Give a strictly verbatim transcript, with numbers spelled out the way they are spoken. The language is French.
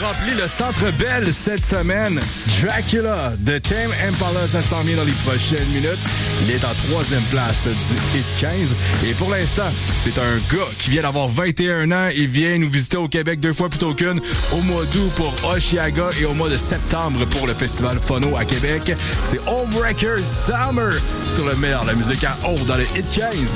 rempli le Centre Bell cette semaine. Dracula de Tame Impala, ça s'en vient dans les prochaines minutes. Il est en troisième place du Hit quinze. Et pour l'instant, c'est un gars qui vient d'avoir vingt et un ans. Il vient nous visiter au Québec deux fois plutôt qu'une. Au mois d'août pour Oshiaga et au mois de septembre pour le Festival Phono à Québec. C'est Homebreaker Summer sur le meilleur, la musique à haut dans le Hit quinze.